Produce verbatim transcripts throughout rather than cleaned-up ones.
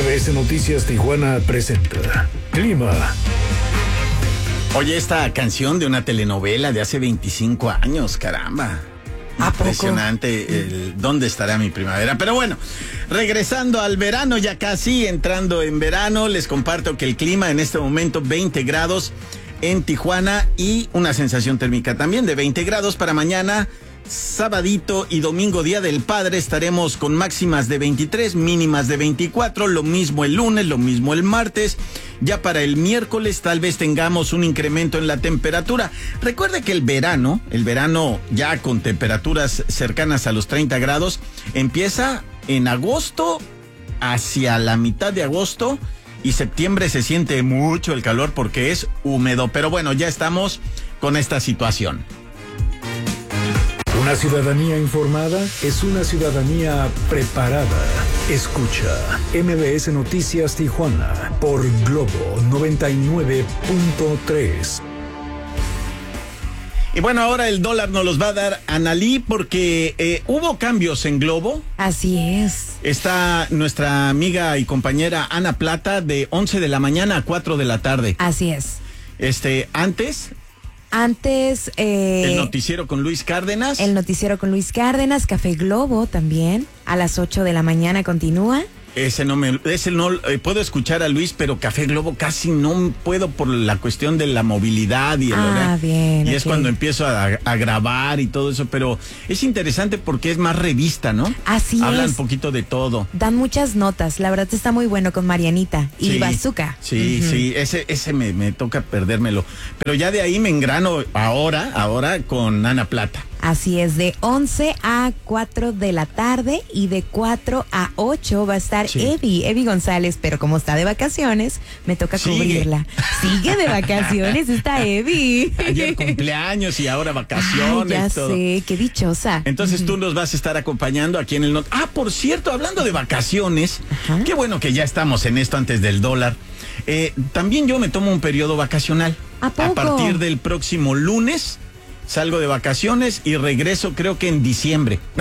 B S Noticias Tijuana presenta Clima. Oye, esta canción de una telenovela de hace veinticinco años, caramba. ¿A poco? Impresionante el ¿dónde estará mi primavera? Pero bueno, regresando al verano, ya casi entrando en verano, les comparto que el clima en este momento veinte grados en Tijuana y una sensación térmica también de veinte grados para mañana. Sabadito y domingo, Día del Padre, estaremos con máximas de veintitrés, mínimas de veinticuatro, lo mismo el lunes, lo mismo el martes. Ya para el miércoles tal vez tengamos un incremento en la temperatura. Recuerde que el verano, el verano ya con temperaturas cercanas a los treinta grados, empieza en agosto, hacia la mitad de agosto, y septiembre se siente mucho el calor porque es húmedo. Pero bueno, ya estamos con esta situación. Una ciudadanía informada es una ciudadanía preparada. Escucha M B S Noticias Tijuana por Globo noventa y nueve punto tres. Y bueno, ahora el dólar nos los va a dar Analí porque eh, hubo cambios en Globo. Así es. Está nuestra amiga y compañera Ana Plata de once de la mañana a cuatro de la tarde. Así es. Este, antes... Antes... Eh, el noticiero con Luis Cárdenas. El noticiero con Luis Cárdenas, Café Globo también, a las ocho de la mañana continúa. Ese no me, ese no, eh, puedo escuchar a Luis, pero Café Globo casi no puedo por la cuestión de la movilidad y el ah, horario. bien, y okay. Es cuando empiezo a, a grabar y todo eso, pero es interesante porque es más revista, ¿no? Así Hablan es. un poquito de todo. Dan muchas notas, la verdad está muy bueno con Marianita y Sí, Bazooka. Sí, uh-huh. sí, ese, ese me, me toca perdérmelo. Pero ya de ahí me engrano ahora, ahora con Ana Plata. Así es, de once a cuatro de la tarde y de cuatro a ocho va a estar Sí. Evi, Evi González, pero como está de vacaciones, me toca Sigue. cubrirla. Sigue de vacaciones esta Evi. Ayer cumpleaños y ahora vacaciones. Ay, ya todo. sé, qué dichosa. Entonces uh-huh. tú nos vas a estar acompañando aquí en el... Not- ah, por cierto, hablando de vacaciones, Ajá. qué bueno que ya estamos en esto antes del dólar. Eh, también yo me tomo un periodo vacacional. ¿A poco? A partir del próximo lunes salgo de vacaciones y regreso creo que en diciembre. No,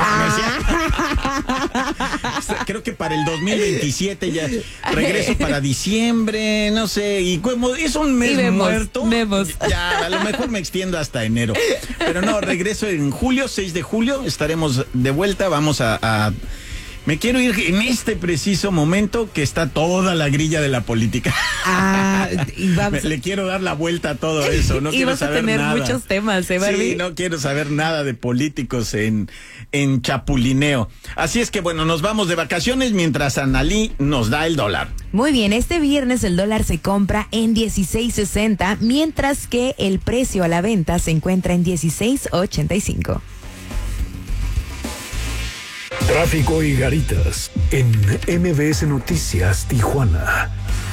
Ah. no es cierto. Creo que para el dos mil veintisiete ya regreso para diciembre, no sé, y como es un mes Y vemos, muerto, vemos. ya a lo mejor me extiendo hasta enero. Pero no, regreso en julio, seis de julio, estaremos de vuelta, vamos a... a me quiero ir en este preciso momento que está toda la grilla de la política. Ah, y vamos. Me- le quiero dar la vuelta a todo eso. No y quiero vas a saber tener nada. muchos temas, ¿eh, Barbie? Sí, no quiero saber nada de políticos en, en chapulineo. Así es que bueno, nos vamos de vacaciones mientras Analí nos da el dólar. Muy bien, este viernes el dólar se compra en dieciséis sesenta, mientras que el precio a la venta se encuentra en dieciséis ochenta y cinco. Tráfico y garitas en M B S Noticias Tijuana.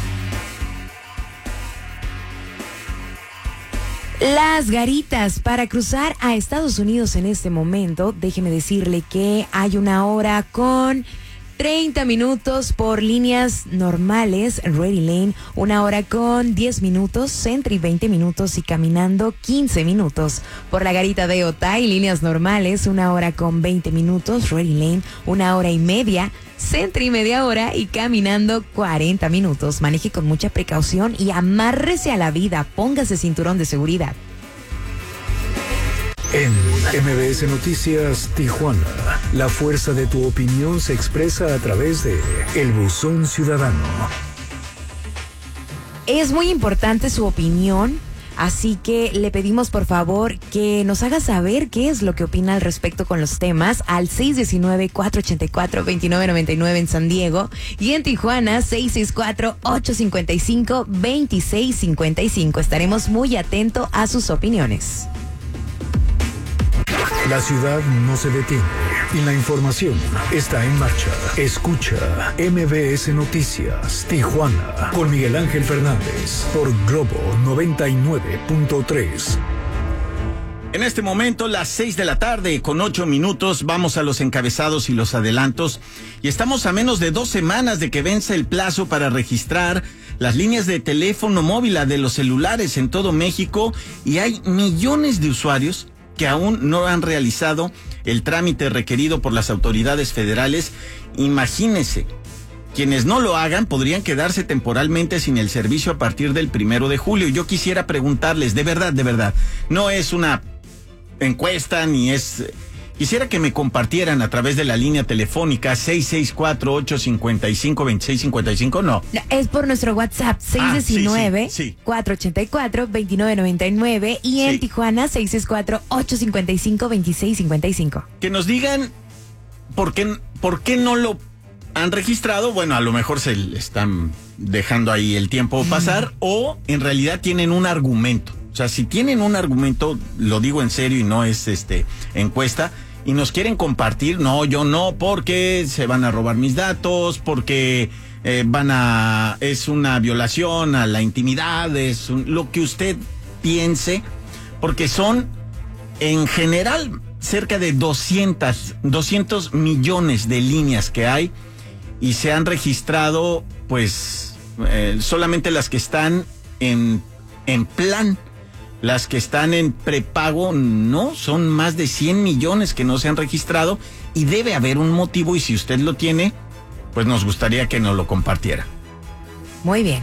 Las garitas para cruzar a Estados Unidos en este momento, déjeme decirle que hay una hora con treinta minutos por líneas normales, Ready Lane, una hora con diez minutos, Sentry veinte minutos y caminando quince minutos. Por la garita de Otay, líneas normales, una hora con veinte minutos, Ready Lane, una hora y media, Sentry media hora y caminando cuarenta minutos. Maneje con mucha precaución y amárrese a la vida, póngase cinturón de seguridad. En M B S Noticias Tijuana, la fuerza de tu opinión se expresa a través de El Buzón Ciudadano. Es muy importante su opinión, así que le pedimos por favor que nos haga saber qué es lo que opina al respecto con los temas al seis uno nueve, cuatro ocho cuatro, dos nueve nueve nueve en San Diego y en Tijuana seis seis cuatro, ocho cinco cinco, dos seis cinco cinco. Estaremos muy atentos a sus opiniones. La ciudad no se detiene y la información está en marcha. Escucha M B S Noticias Tijuana con Miguel Ángel Fernández por Globo noventa y nueve punto tres. En este momento, las seis de la tarde, con ocho minutos, vamos a los encabezados y los adelantos. Y estamos a menos de dos semanas de que vence el plazo para registrar las líneas de teléfono móvil de los celulares en todo México. Y hay millones de usuarios que aún no han realizado el trámite requerido por las autoridades federales. Imagínese, Quienes no lo hagan podrían quedarse temporalmente sin el servicio a partir del primero de julio. Yo quisiera preguntarles, de verdad, de verdad, no es una encuesta ni es... Quisiera que me compartieran a través de la línea telefónica seis seis cuatro, ocho cinco cinco, dos seis cinco cinco, no. Es por nuestro WhatsApp seis uno nueve, cuatro ocho cuatro, dos nueve nueve nueve y en sí. Tijuana seis seis cuatro, ocho cinco cinco, dos seis cinco cinco. Que nos digan por qué, por qué no lo han registrado. Bueno, a lo mejor se le están dejando ahí el tiempo pasar mm. o en realidad tienen un argumento. O sea, si tienen un argumento, lo digo en serio y no es este encuesta, y nos quieren compartir, no, yo no, porque se van a robar mis datos, porque eh, van a, es una violación a la intimidad, es un, lo que usted piense, porque son en general cerca de doscientos, doscientos millones de líneas que hay y se han registrado pues eh, solamente las que están en, en plan. Las que están en prepago, no, son más de cien millones que no se han registrado y debe haber un motivo y si usted lo tiene, pues nos gustaría que nos lo compartiera. Muy bien.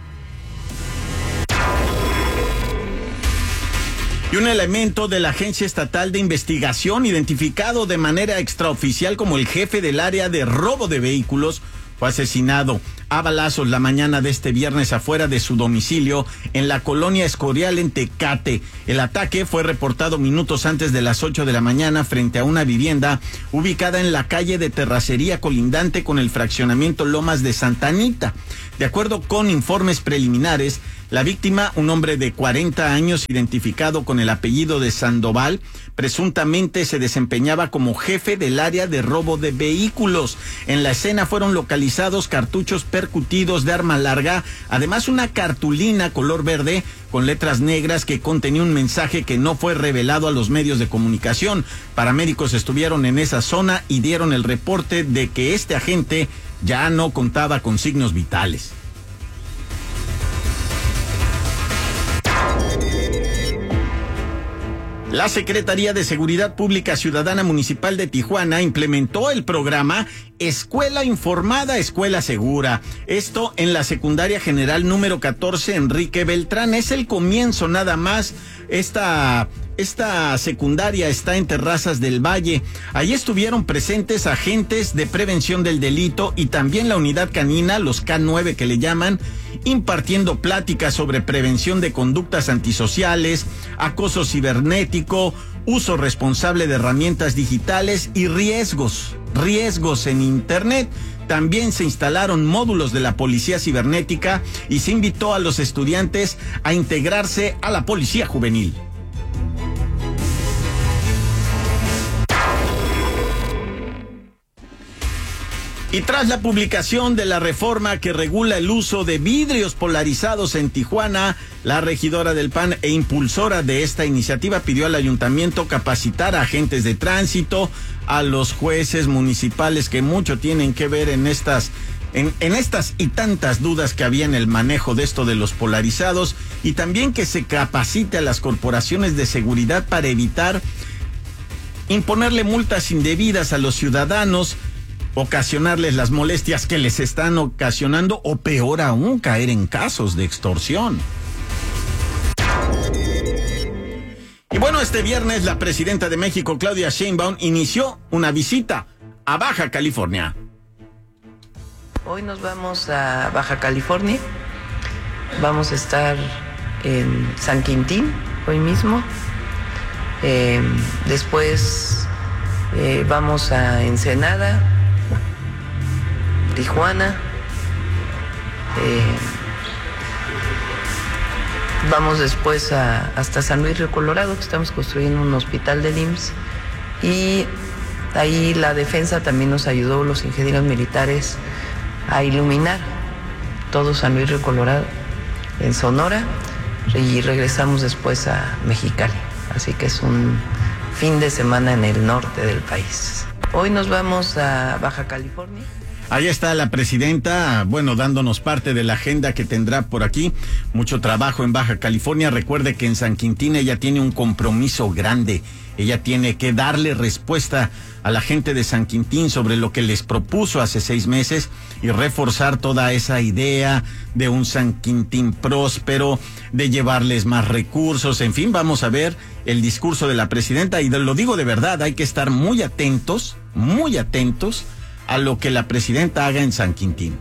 Y un elemento de la Agencia Estatal de Investigación, identificado de manera extraoficial como el jefe del área de robo de vehículos, fue asesinado a balazos la mañana de este viernes afuera de su domicilio en la colonia Escorial en Tecate. El ataque fue reportado minutos antes de las ocho de la mañana frente a una vivienda ubicada en la calle de terracería colindante con el fraccionamiento Lomas de Santa Anita. De acuerdo con informes preliminares, la víctima, un hombre de cuarenta años identificado con el apellido de Sandoval, presuntamente se desempeñaba como jefe del área de robo de vehículos. En la escena fueron localizados cartuchos percutidos de arma larga, además una cartulina color verde con letras negras que contenía un mensaje que no fue revelado a los medios de comunicación. Paramédicos estuvieron en esa zona y dieron el reporte de que este agente ya no contaba con signos vitales. La Secretaría de Seguridad Pública Ciudadana Municipal de Tijuana implementó el programa Escuela Informada, Escuela Segura. Esto en la secundaria general número catorce Enrique Beltrán. Es el comienzo nada más. Esta, esta secundaria está en Terrazas del Valle. Allí estuvieron presentes agentes de prevención del delito y también la unidad canina, los K nueve que le llaman, impartiendo pláticas sobre prevención de conductas antisociales, acoso cibernético, uso responsable de herramientas digitales y riesgos, riesgos en Internet. También se instalaron módulos de la Policía Cibernética y se invitó a los estudiantes a integrarse a la Policía Juvenil. Y tras la publicación de la reforma que regula el uso de vidrios polarizados en Tijuana, la regidora del P A N e impulsora de esta iniciativa pidió al ayuntamiento capacitar a agentes de tránsito, a los jueces municipales que mucho tienen que ver en estas, en, en estas y tantas dudas que había en el manejo de esto de los polarizados, y también que se capacite a las corporaciones de seguridad para evitar imponerle multas indebidas a los ciudadanos, ocasionarles las molestias que les están ocasionando o peor aún, caer en casos de extorsión. Y bueno, este viernes la presidenta de México, Claudia Sheinbaum, inició una visita a Baja California. Hoy nos vamos a Baja California, vamos a estar en San Quintín hoy mismo, eh, después eh, vamos a Ensenada, Tijuana, eh, vamos después a, hasta San Luis Río Colorado, que estamos construyendo un hospital del I M S S, y ahí la defensa también nos ayudó, los ingenieros militares, a iluminar todo San Luis Río Colorado, en Sonora, y regresamos después a Mexicali, así que es un fin de semana en el norte del país. Hoy nos vamos a Baja California. Ahí está la presidenta, bueno, dándonos parte de la agenda que tendrá por aquí. Mucho trabajo en Baja California. Recuerde que en San Quintín ella tiene un compromiso grande. Ella tiene que darle respuesta a la gente de San Quintín sobre lo que les propuso hace seis meses y reforzar toda esa idea de un San Quintín próspero, de llevarles más recursos. En fin, vamos a ver el discurso de la presidenta y lo digo de verdad, hay que estar muy atentos, muy atentos a lo que la presidenta haga en San Quintín.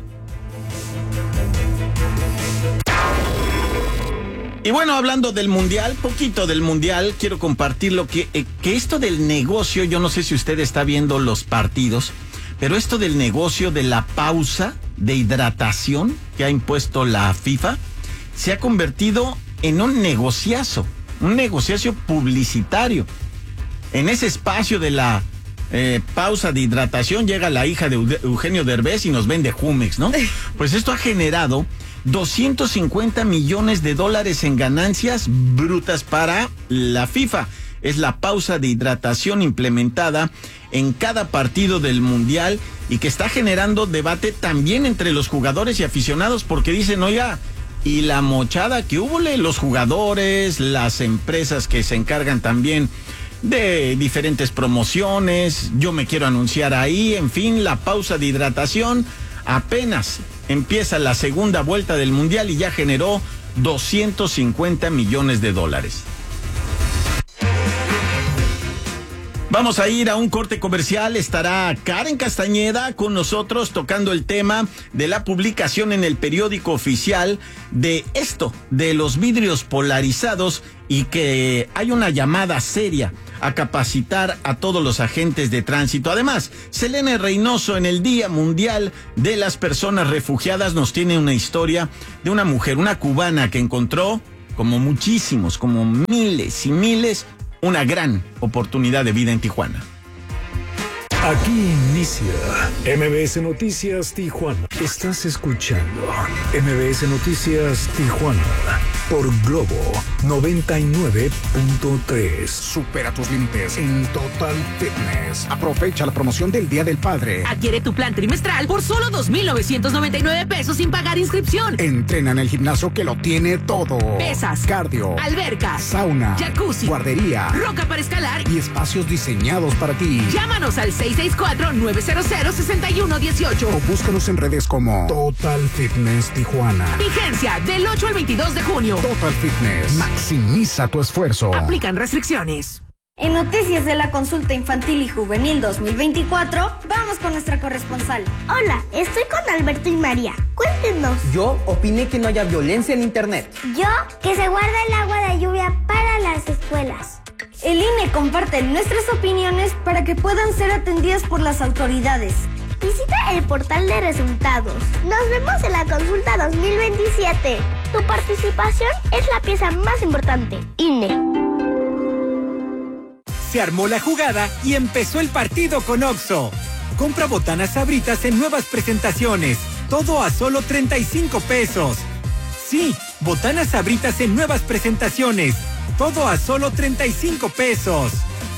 Y bueno, hablando del mundial, poquito del mundial, quiero compartir lo que, eh, que esto del negocio, yo no sé si usted está viendo los partidos, pero esto del negocio de la pausa de hidratación que ha impuesto la FIFA, se ha convertido en un negociazo, un negociazo publicitario. En ese espacio de la eh, pausa de hidratación llega la hija de Eugenio Derbez y nos vende Jumex, ¿no? Pues esto ha generado doscientos cincuenta millones de dólares en ganancias brutas para la FIFA. Es la pausa de hidratación implementada en cada partido del Mundial y que está generando debate también entre los jugadores y aficionados porque dicen, oiga, y la mochada que hubo, los jugadores, las empresas que se encargan también de diferentes promociones, yo me quiero anunciar ahí, en fin, la pausa de hidratación. Apenas empieza la segunda vuelta del Mundial y ya generó doscientos cincuenta millones de dólares. Vamos a ir a un corte comercial. Estará Karen Castañeda con nosotros tocando el tema de la publicación en el periódico oficial de esto, de los vidrios polarizados, y que hay una llamada seria a capacitar a todos los agentes de tránsito. Además, Selene Reynoso, en el Día Mundial de las Personas Refugiadas, nos tiene una historia de una mujer, una cubana que encontró, como muchísimos, como miles y miles, una gran oportunidad de vida en Tijuana. Aquí inicia M B S Noticias Tijuana. Estás escuchando M B S Noticias Tijuana por Globo noventa y nueve punto tres. Supera tus límites en Total Fitness. Aprovecha la promoción del Día del Padre. Adquiere tu plan trimestral por solo dos mil novecientos noventa y nueve pesos sin pagar inscripción. Entrena en el gimnasio que lo tiene todo. Pesas, cardio, albercas, sauna, jacuzzi, guardería, roca para escalar y espacios diseñados para ti. Llámanos al seis seis cuatro, nueve cero cero, seis uno uno ocho o búscanos en redes como Total Fitness Tijuana. Vigencia del ocho al veintidós de junio. Total Fitness. Maximiza tu esfuerzo. Aplican restricciones. En noticias de la consulta infantil y juvenil dos mil veinticuatro, vamos con nuestra corresponsal. Hola, estoy con Alberto y María. Cuéntenos. Yo opiné que no haya violencia en internet. Yo, que se guarda el agua de lluvia para las escuelas. El I N E comparte nuestras opiniones para que puedan ser atendidas por las autoridades. Visita el portal de resultados. Nos vemos en la consulta dos mil veintisiete. Tu participación es la pieza más importante. I N E. Se armó la jugada y empezó el partido con Oxxo. Compra botanas Sabritas en nuevas presentaciones. Todo a solo treinta y cinco pesos. Sí, botanas Sabritas en nuevas presentaciones. Todo a solo treinta y cinco pesos.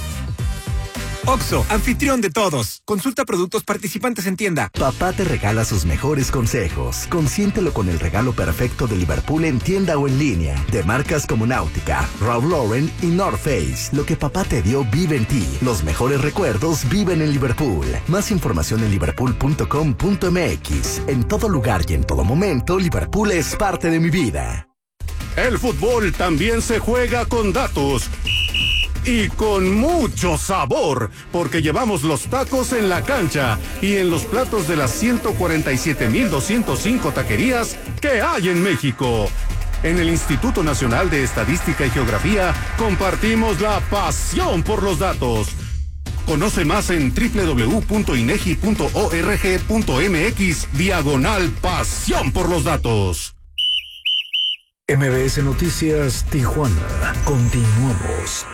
Oxxo, anfitrión de todos. Consulta productos participantes en tienda. Papá te regala sus mejores consejos. Consiéntelo con el regalo perfecto de Liverpool en tienda o en línea. De marcas como Náutica, Ralph Lauren y North Face. Lo que papá te dio vive en ti. Los mejores recuerdos viven en Liverpool. Más información en liverpool punto com punto m x. En todo lugar y en todo momento, Liverpool es parte de mi vida. El fútbol también se juega con datos. Y con mucho sabor, porque llevamos los tacos en la cancha y en los platos de las ciento cuarenta y siete mil doscientos cinco taquerías que hay en México. En el Instituto Nacional de Estadística y Geografía compartimos la pasión por los datos. Conoce más en doble u doble u doble u punto inegi punto org punto m x diagonal pasión por los datos. M B S Noticias Tijuana. Continuamos.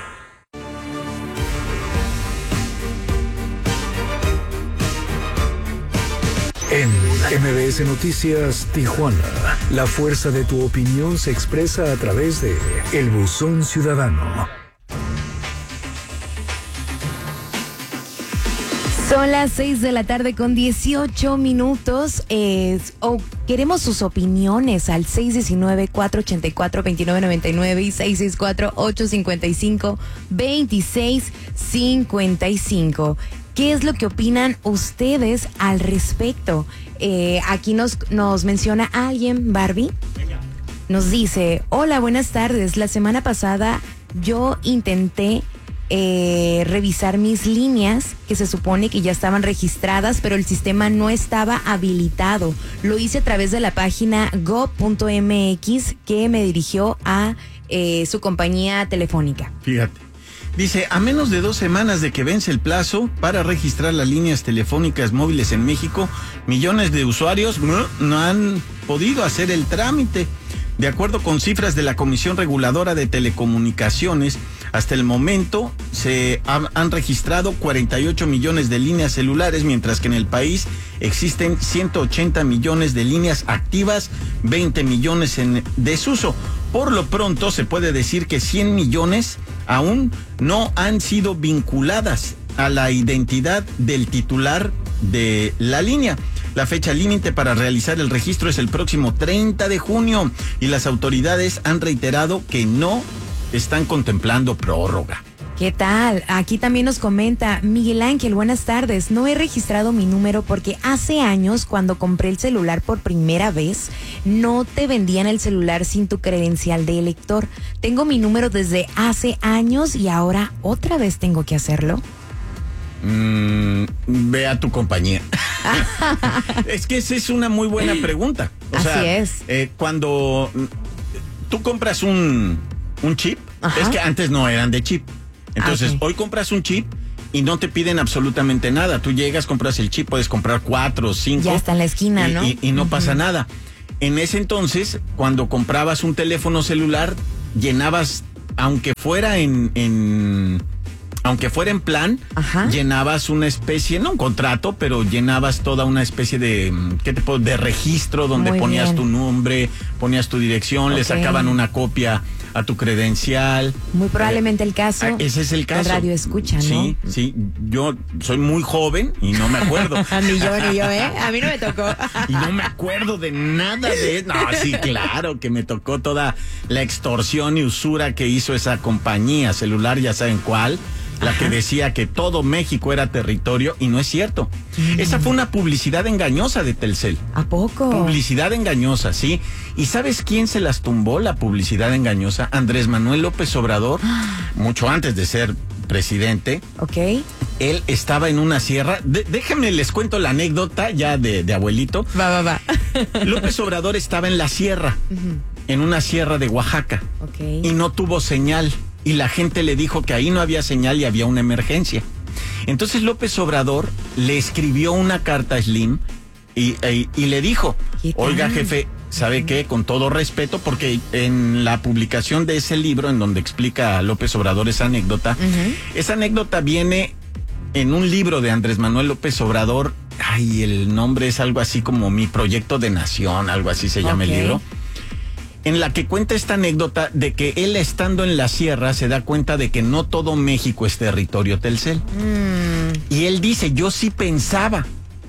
En M B S Noticias Tijuana, la fuerza de tu opinión se expresa a través de El Buzón Ciudadano. Son las seis de la tarde con dieciocho minutos. Eh, oh, queremos sus opiniones al seis uno nueve, cuatro ocho cuatro, dos nueve nueve nueve y seis seis cuatro, ocho cinco cinco, dos seis cinco cinco. ¿Qué es lo que opinan ustedes al respecto? Eh, aquí nos, nos menciona alguien, Barbie. Nos dice, hola, buenas tardes. La semana pasada yo intenté eh, revisar mis líneas que se supone que ya estaban registradas, pero el sistema no estaba habilitado. Lo hice a través de la página go punto m x que me dirigió a eh, su compañía telefónica. Fíjate. Dice, a menos de dos semanas de que vence el plazo para registrar las líneas telefónicas móviles en México, millones de usuarios no, no han podido hacer el trámite. De acuerdo con cifras de la Comisión Reguladora de Telecomunicaciones, hasta el momento se han, han registrado cuarenta y ocho millones de líneas celulares, mientras que en el país existen ciento ochenta millones de líneas activas, veinte millones en desuso. Por lo pronto se puede decir que cien millones aún no han sido vinculadas a la identidad del titular de la línea. La fecha límite para realizar el registro es el próximo treinta de junio y las autoridades han reiterado que no están contemplando prórroga. ¿Qué tal? Aquí también nos comenta Miguel Ángel, buenas tardes. No he registrado mi número porque hace años, cuando compré el celular por primera vez, no te vendían el celular sin tu credencial de elector. Tengo mi número desde hace años y ahora otra vez tengo que hacerlo. Mm, ve a tu compañía. Es que esa es una muy buena pregunta. O Así sea, es. Eh, cuando tú compras un, un chip, Ajá. es que antes no eran de chip. Entonces, okay. hoy compras un chip y no te piden absolutamente nada. Tú llegas, compras el chip, puedes comprar cuatro o cinco. Ya está en la esquina, y, ¿no? Y, y no uh-huh. pasa nada. En ese entonces, cuando comprabas un teléfono celular, llenabas, aunque fuera en... en aunque fuera en plan, Ajá. llenabas una especie, no un contrato, pero llenabas toda una especie de, ¿qué te puedo? De registro donde Muy ponías bien. tu nombre, ponías tu dirección, okay. le sacaban una copia a tu credencial. Muy probablemente eh, el caso. Ese es el caso. El radio escucha, ¿no? Sí, sí. Yo soy muy joven y no me acuerdo. Ni yo, ni yo, ¿eh? A mí no me tocó. Y no me acuerdo de nada de eso. No, sí, claro, que me tocó toda la extorsión y usura que hizo esa compañía celular, ya saben cuál. La Ajá. que decía que todo México era territorio y no es cierto. Mm. Esa fue una publicidad engañosa de Telcel. ¿A poco? Publicidad engañosa, sí. ¿Y sabes quién se las tumbó la publicidad engañosa? Andrés Manuel López Obrador, mucho antes de ser presidente. Ok. Él estaba en una sierra. De, déjame les cuento la anécdota ya de, de abuelito. Va, va, va. López Obrador estaba en la sierra, uh-huh. en una sierra de Oaxaca. Ok. Y no tuvo señal. Y la gente le dijo que ahí no había señal y había una emergencia. Entonces López Obrador le escribió una carta a Slim y, y, y le dijo, oiga jefe, ¿sabe qué? Con todo respeto, porque en la publicación de ese libro en donde explica a López Obrador esa anécdota, uh-huh. esa anécdota viene en un libro de Andrés Manuel López Obrador, ay, el nombre es algo así como Mi Proyecto de Nación, algo así se llama okay. el libro. En la que cuenta esta anécdota de que él estando en la sierra se da cuenta de que no todo México es territorio Telcel. Mm. Y él dice, yo sí pensaba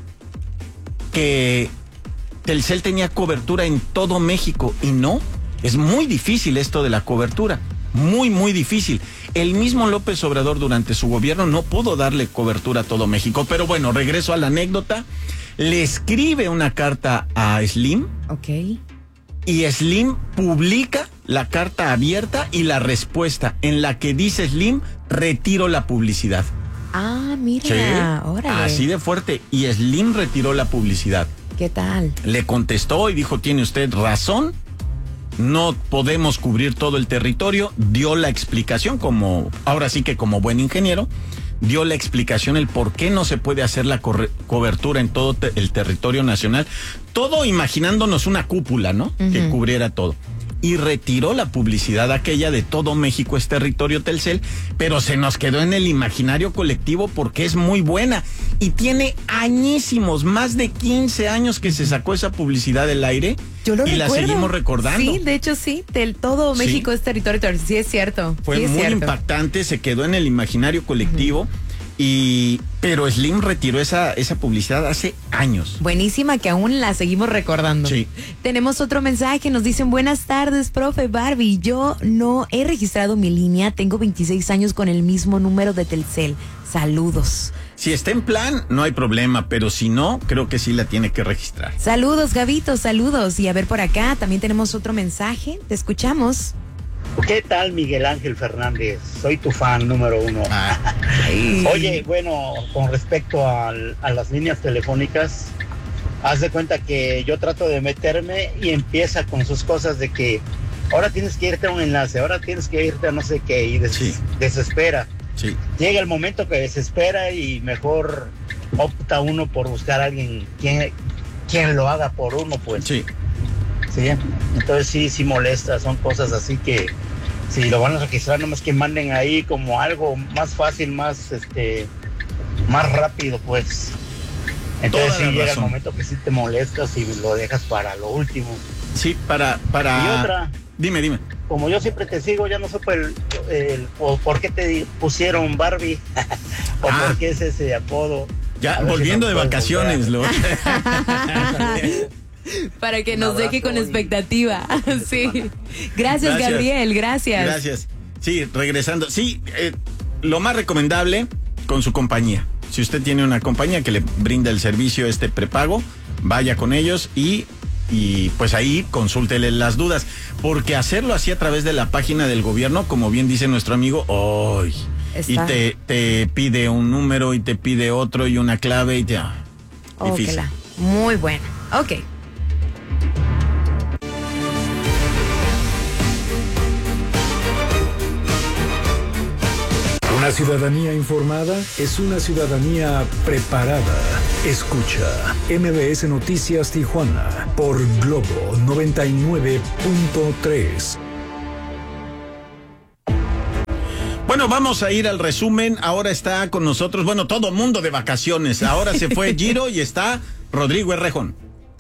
que Telcel tenía cobertura en todo México y no, es muy difícil esto de la cobertura, muy muy difícil. El mismo López Obrador durante su gobierno no pudo darle cobertura a todo México, pero bueno, regreso a la anécdota, le escribe una carta a Slim. Ok. Y Slim publica la carta abierta y la respuesta en la que dice Slim, retiro la publicidad. Ah, mira, sí, órale. Así de fuerte. Y Slim retiró la publicidad. ¿Qué tal? Le contestó y dijo, tiene usted razón, no podemos cubrir todo el territorio. Dio la explicación como, ahora sí que como buen ingeniero, dio la explicación el por qué no se puede hacer la corre- cobertura en todo te- el territorio nacional. Todo imaginándonos una cúpula, ¿no? Uh-huh. Que cubriera todo. Y retiró la publicidad aquella de todo México es territorio Telcel, pero se nos quedó en el imaginario colectivo porque es muy buena. Y tiene añísimos, más de quince años que se sacó esa publicidad del aire. Yo lo y recuerdo. La seguimos recordando. Sí, de hecho sí, del todo México sí. es territorio, sí es cierto. Fue sí es muy cierto. impactante, se quedó en el imaginario colectivo. Uh-huh. Y, pero Slim retiró esa, esa publicidad hace años. Buenísima, que aún la seguimos recordando. Sí. Tenemos otro mensaje, nos dicen: buenas tardes, profe Barbie. Yo no he registrado mi línea, tengo veintiséis años con el mismo número de Telcel. Saludos. Si está en plan, no hay problema, pero si no, creo que sí la tiene que registrar. Saludos, Gabito, saludos. Y a ver, por acá también tenemos otro mensaje. Te escuchamos. ¿Qué tal, Miguel Ángel Fernández? Soy tu fan número uno. Ah. Oye, bueno, con respecto a, a las líneas telefónicas, haz de cuenta que yo trato de meterme y empieza con sus cosas de que ahora tienes que irte a un enlace, ahora tienes que irte a no sé qué, y des sí. desespera. Sí. Llega el momento que desespera y mejor opta uno por buscar a alguien quien, quien lo haga por uno, pues. Sí. Sí, entonces sí, sí molesta, son cosas así que si lo van a registrar, nomás que manden ahí como algo más fácil, más este, más rápido, pues. Entonces sí llega razón. El momento que sí te molestas y lo dejas para lo último. Sí, para, para. Y otra. Dime, dime. Como yo siempre te sigo, ya no supe el, el, o por qué te pusieron Barbie o ah. por qué es ese apodo. Ya, volviendo si no de vacaciones, lo. Para que nos deje con expectativa. Sí. Gracias, gracias, Gabriel, gracias. Gracias. Sí, regresando. Sí, eh, lo más recomendable con su compañía. Si usted tiene una compañía que le brinda el servicio este prepago, vaya con ellos y, y pues ahí consúltele las dudas. Porque hacerlo así a través de la página del gobierno, como bien dice nuestro amigo, ¡ay! Y te, te pide un número y te pide otro y una clave y te... Oh, difícil. Muy bueno. Ok. Una ciudadanía informada es una ciudadanía preparada. Escucha M B S Noticias Tijuana por Globo noventa y nueve punto tres. Bueno, vamos a ir al resumen. Ahora está con nosotros, bueno, todo mundo de vacaciones. Ahora se fue Giro y está Rodrigo Errejón.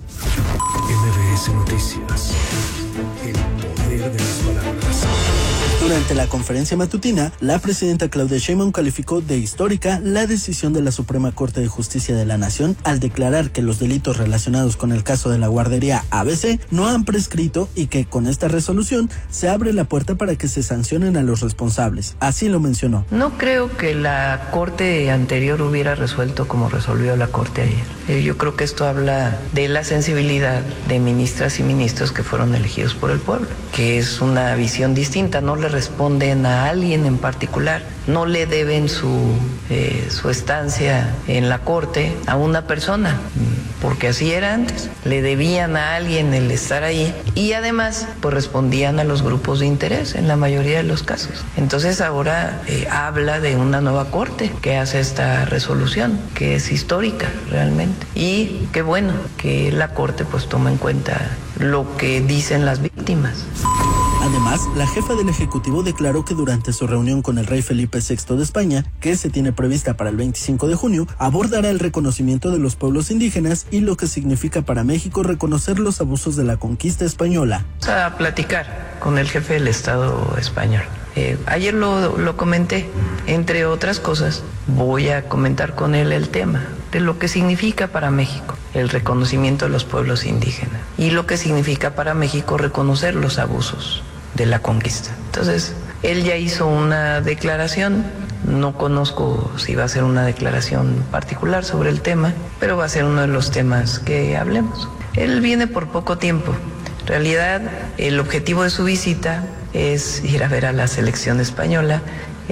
M B S Noticias. El poder de las palabras. Durante la conferencia matutina, la presidenta Claudia Sheinbaum calificó de histórica la decisión de la Suprema Corte de Justicia de la Nación al declarar que los delitos relacionados con el caso de la guardería A B C no han prescrito y que con esta resolución se abre la puerta para que se sancionen a los responsables. Así lo mencionó. No creo que la Corte anterior hubiera resuelto como resolvió la Corte ayer. Yo creo que esto habla de la sensibilidad de ministras y ministros que fueron elegidos por el pueblo, que es una visión distinta, no le responden a alguien en particular, no le deben su, eh, su estancia en la Corte a una persona, porque así era antes, le debían a alguien el estar ahí y además pues respondían a los grupos de interés en la mayoría de los casos. Entonces ahora eh, habla de una nueva Corte que hace esta resolución, que es histórica realmente, y qué bueno que la Corte pues toma en cuenta lo que dicen las víctimas. Además, la jefa del Ejecutivo declaró que durante su reunión con el rey Felipe sexto de España, que se tiene prevista para el veinticinco de junio, abordará el reconocimiento de los pueblos indígenas y lo que significa para México reconocer los abusos de la conquista española. Vamos a platicar con el jefe del Estado español. Eh, ayer lo, lo comenté, entre otras cosas, voy a comentar con él el tema de lo que significa para México el reconocimiento de los pueblos indígenas y lo que significa para México reconocer los abusos de la conquista. Entonces, él ya hizo una declaración, no conozco si va a ser una declaración particular sobre el tema, pero va a ser uno de los temas que hablemos. Él viene por poco tiempo. En realidad, el objetivo de su visita es ir a ver a la selección española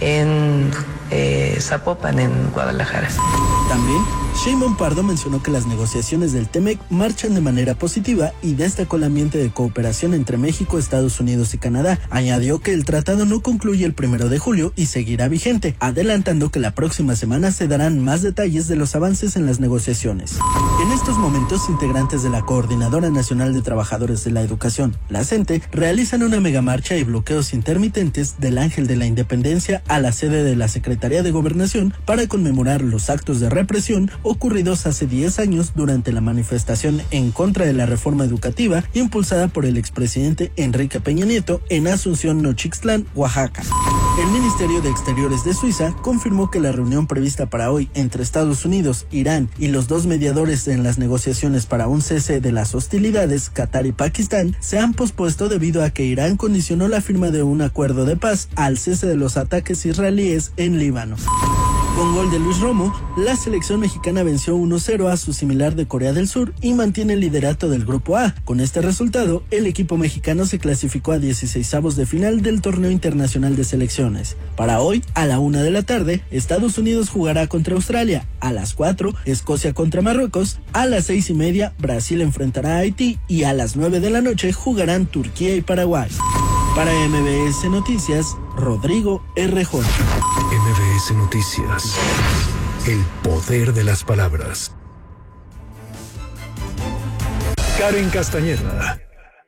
en eh, Zapopan, en Guadalajara. También, Sheinbaum Pardo mencionó que las negociaciones del T-M E C marchan de manera positiva y destacó el ambiente de cooperación entre México, Estados Unidos y Canadá. Añadió que el tratado no concluye el primero de julio y seguirá vigente, adelantando que la próxima semana se darán más detalles de los avances en las negociaciones. En estos momentos, integrantes de la Coordinadora Nacional de Trabajadores de la Educación, la CENTE, realizan una megamarcha y bloqueos intermitentes del Ángel de la Independencia a la sede de la Secretaría de Gobernación para conmemorar los actos de represión ocurridos hace diez años durante la manifestación en contra de la reforma educativa impulsada por el expresidente Enrique Peña Nieto en Asunción, Nochixtlán, Oaxaca. El Ministerio de Exteriores de Suiza confirmó que la reunión prevista para hoy entre Estados Unidos, Irán y los dos mediadores en las negociaciones para un cese de las hostilidades, Qatar y Pakistán, se han pospuesto debido a que Irán condicionó la firma de un acuerdo de paz al cese de los ataques israelíes en Líbano. Con gol de Luis Romo, la selección mexicana venció uno cero a su similar de Corea del Sur y mantiene el liderato del Grupo A. Con este resultado, el equipo mexicano se clasificó a dieciseisavos de final del Torneo Internacional de Selecciones. Para hoy, a la una de la tarde, Estados Unidos jugará contra Australia. A las cuatro, Escocia contra Marruecos. A las seis y media, Brasil enfrentará a Haití. Y a las nueve de la noche jugarán Turquía y Paraguay. Para M B S Noticias, Rodrigo R. J. M B S Noticias. El poder de las palabras. Karen Castañeda.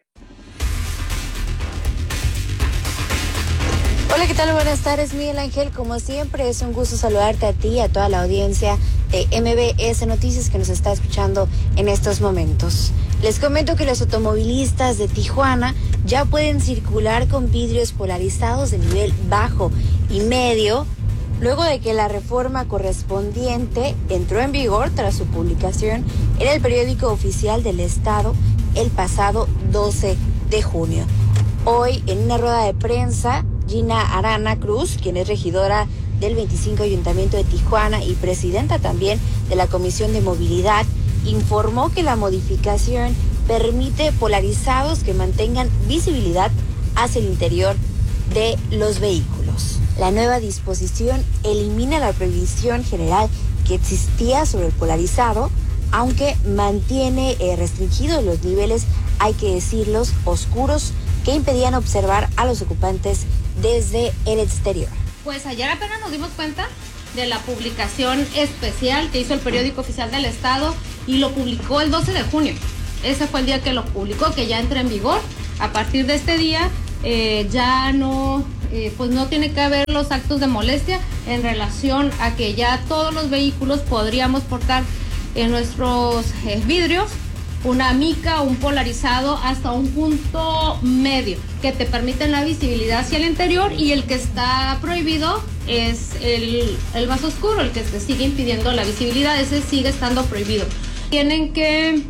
Hola, ¿qué tal? Buenas tardes, Miguel Ángel. Como siempre, es un gusto saludarte a ti y a toda la audiencia de M B S Noticias que nos está escuchando en estos momentos. Les comento que los automovilistas de Tijuana ya pueden circular con vidrios polarizados de nivel bajo y medio, luego de que la reforma correspondiente entró en vigor tras su publicación en el periódico oficial del Estado el pasado doce de junio. Hoy, en una rueda de prensa, Gina Arana Cruz, quien es regidora del veinticinco Ayuntamiento de Tijuana y presidenta también de la Comisión de Movilidad, informó que la modificación permite polarizados que mantengan visibilidad hacia el interior de los vehículos. La nueva disposición elimina la prohibición general que existía sobre el polarizado, aunque mantiene eh, restringidos los niveles, hay que decirlos, oscuros, que impedían observar a los ocupantes desde el exterior. Pues ayer apenas nos dimos cuenta de la publicación especial que hizo el periódico oficial del Estado y lo publicó el doce de junio. Ese fue el día que lo publicó, que ya entra en vigor. A partir de este día eh, ya no, eh, pues no tiene que haber los actos de molestia en relación a que ya todos los vehículos podríamos portar en nuestros eh, vidrios una mica, un polarizado hasta un punto medio que te permiten la visibilidad hacia el interior, y el que está prohibido es el, el más oscuro, el que te sigue impidiendo la visibilidad, ese sigue estando prohibido. Tienen que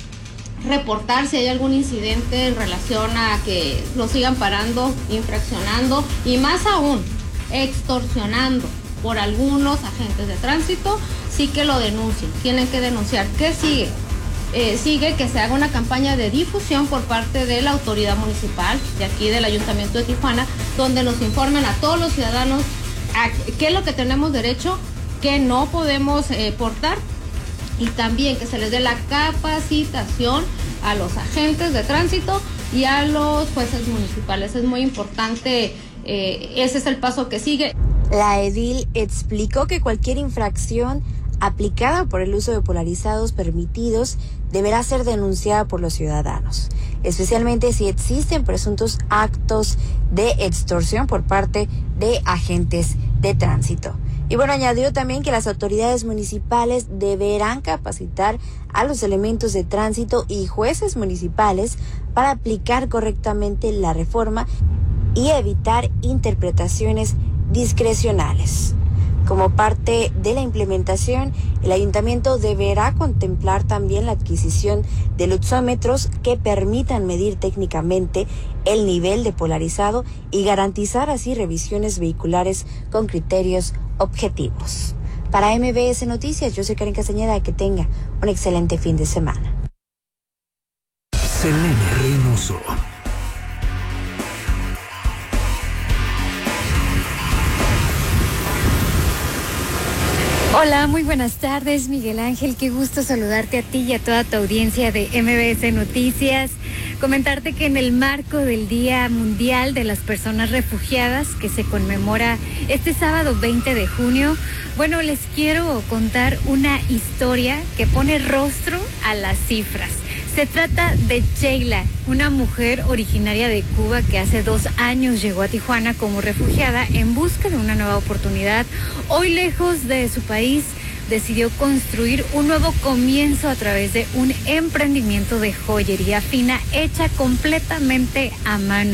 reportar si hay algún incidente en relación a que lo sigan parando, infraccionando y más aún extorsionando por algunos agentes de tránsito, sí que lo denuncien, tienen que denunciar. ¿Qué sigue? Eh, sigue que se haga una campaña de difusión por parte de la autoridad municipal de aquí del Ayuntamiento de Tijuana, donde nos informen a todos los ciudadanos a qué es lo que tenemos derecho, qué no podemos eh, portar, y también que se les dé la capacitación a los agentes de tránsito y a los jueces municipales. Es muy importante, eh, ese es el paso que sigue. La edil explicó que cualquier infracción aplicada por el uso de polarizados permitidos deberá ser denunciada por los ciudadanos, especialmente si existen presuntos actos de extorsión por parte de agentes de tránsito. Y bueno, añadió también que las autoridades municipales deberán capacitar a los elementos de tránsito y jueces municipales para aplicar correctamente la reforma y evitar interpretaciones discrecionales. Como parte de la implementación, el ayuntamiento deberá contemplar también la adquisición de luxómetros que permitan medir técnicamente el nivel de polarizado y garantizar así revisiones vehiculares con criterios objetivos. Para M B S Noticias, yo soy Karen Castañeda, que tenga un excelente fin de semana. Selene Reynoso. Hola, muy buenas tardes, Miguel Ángel. Qué gusto saludarte a ti y a toda tu audiencia de M B S Noticias. Comentarte que en el marco del Día Mundial de las Personas Refugiadas, que se conmemora este sábado veinte de junio, bueno, les quiero contar una historia que pone rostro a las cifras. Se trata de Sheila, una mujer originaria de Cuba que hace dos años llegó a Tijuana como refugiada en busca de una nueva oportunidad. Hoy, lejos de su país, decidió construir un nuevo comienzo a través de un emprendimiento de joyería fina hecha completamente a mano.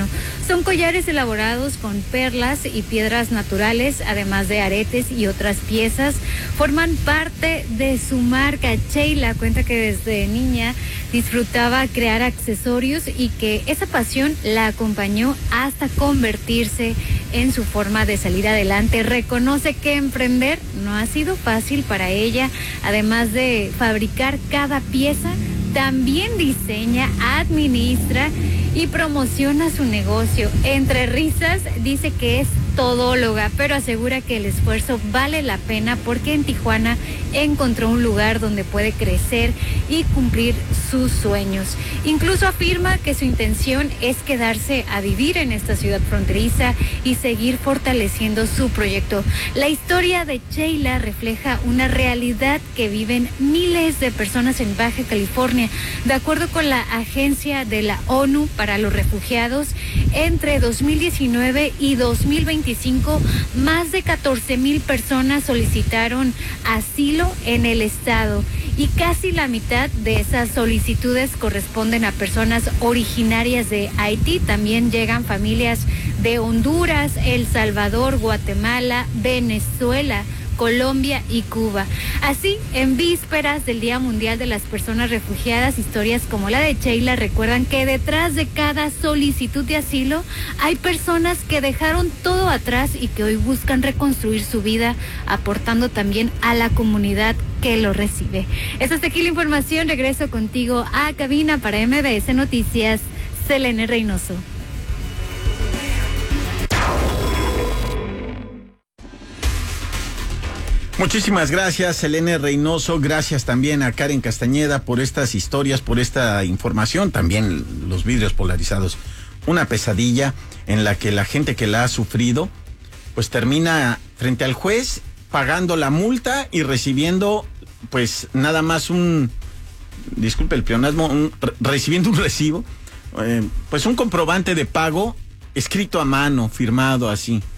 Son collares elaborados con perlas y piedras naturales, además de aretes y otras piezas. Forman parte de su marca. Sheila cuenta que desde niña disfrutaba crear accesorios y que esa pasión la acompañó hasta convertirse en su forma de salir adelante. Reconoce que emprender no ha sido fácil para ella. Además de fabricar cada pieza, también diseña, administra y promociona su negocio. Entre risas, dice que es todóloga, pero asegura que el esfuerzo vale la pena porque en Tijuana encontró un lugar donde puede crecer y cumplir sus sueños. Incluso afirma que su intención es quedarse a vivir en esta ciudad fronteriza y seguir fortaleciendo su proyecto. La historia de Sheila refleja una realidad que viven miles de personas en Baja California. De acuerdo con la Agencia de la ONU para los Refugiados, entre dos mil diecinueve y dos mil veinticinco, más de catorce mil personas solicitaron asilo en el estado y casi la mitad de esas solicitudes corresponden a personas originarias de Haití. También llegan familias de Honduras, El Salvador, Guatemala, Venezuela, Colombia y Cuba. Así, en vísperas del Día Mundial de las Personas Refugiadas, historias como la de Sheila recuerdan que detrás de cada solicitud de asilo hay personas que dejaron todo atrás y que hoy buscan reconstruir su vida, aportando también a la comunidad que lo recibe. Esta es aquí la información. Regreso contigo a cabina para M B S Noticias, Selene Reynoso. Muchísimas gracias, Selene Reynoso. Gracias también a Karen Castañeda por estas historias, por esta información. También los vidrios polarizados. Una pesadilla en la que la gente que la ha sufrido, pues termina frente al juez pagando la multa y recibiendo, pues nada más un, disculpe el pleonasmo, un, recibiendo un recibo, eh, pues un comprobante de pago escrito a mano, firmado así.